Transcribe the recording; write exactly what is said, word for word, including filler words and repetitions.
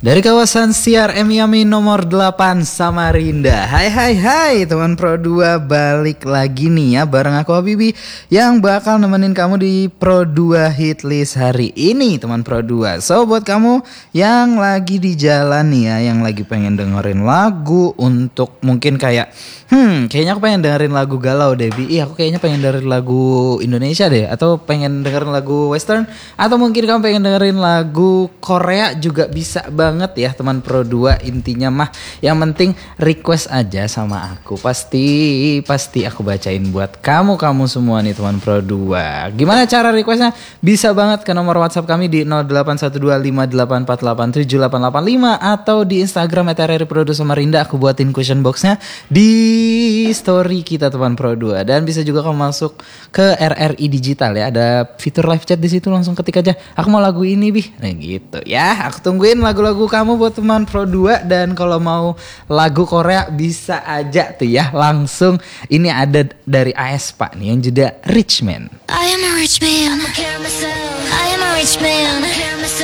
Dari kawasan Siar Miami nomor delapan Samarinda. Hai hai hai teman Pro dua, balik lagi nih ya bareng aku Habibi yang bakal nemenin kamu di Pro dua Hitlist hari ini teman Pro dua. So buat kamu yang lagi di jalan nih ya, yang lagi pengen dengerin lagu untuk mungkin kayak Hmm kayaknya aku pengen dengerin lagu galau deh Bi. Iya aku kayaknya pengen dengerin lagu Indonesia deh, atau pengen dengerin lagu Western, atau mungkin kamu pengen dengerin lagu Korea juga bisa banget ya teman Pro dua. Intinya mah yang penting request aja sama aku, pasti pasti aku bacain buat kamu-kamu semua nih teman Pro dua. Gimana cara requestnya? Bisa banget ke nomor WhatsApp kami di nol delapan satu dua lima delapan empat delapan tujuh delapan delapan lima atau di Instagram et r r i pro dua samarinda. Aku buatin question boxnya di story kita teman Pro dua, dan bisa juga kamu masuk ke R R I Digital ya, ada fitur live chat di situ, langsung ketik aja aku mau lagu ini Bi, nah gitu ya. Aku tungguin lagu-lagu kamu buat teman Pro dua, dan kalau mau lagu Korea bisa aja tuh ya langsung. Ini ada dari aespa nih yang jeda Rich Man. I am a rich man. I am a rich man.